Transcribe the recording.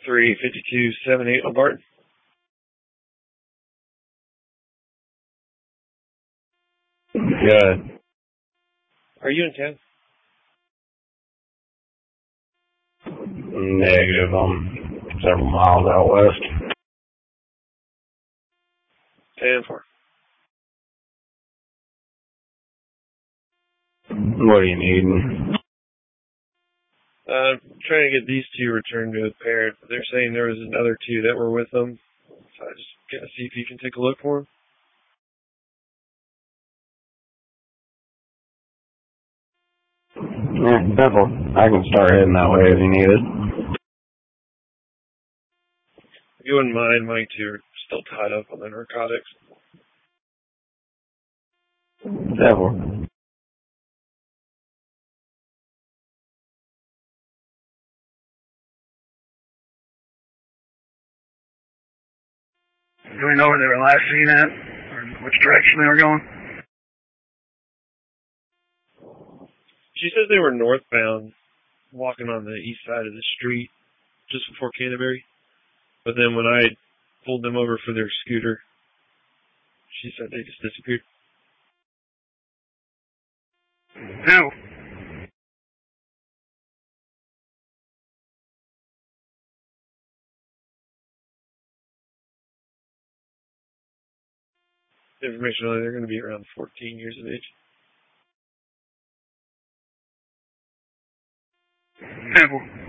35278 Barton. Good. Are you in town? Negative. I'm several miles out west. 10-4. What do you need? I'm trying to get these two returned to a parent. They're saying there was another two that were with them. So I just gotta see if you can take a look for them. Yeah, definitely. I can start heading that way if you need it. If you wouldn't mind, my two are still tied up on the narcotics. Definitely. Do we know where they were last seen at? Or which direction they were going? She says they were northbound, walking on the east side of the street, just before Canterbury. But then when I pulled them over for their scooter, she said they just disappeared. Who? Information on it, they're going to be around 14 years of age. Temple.